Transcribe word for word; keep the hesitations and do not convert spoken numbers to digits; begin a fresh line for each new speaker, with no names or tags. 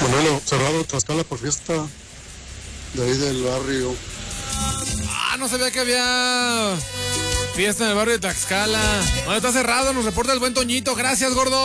Manolo, cerrado Tlaxcala por fiesta de ahí del barrio.
Ah, no sabía que había fiesta en el barrio de Tlaxcala. No, está cerrado, nos reporta el buen Toñito. Gracias, gordo.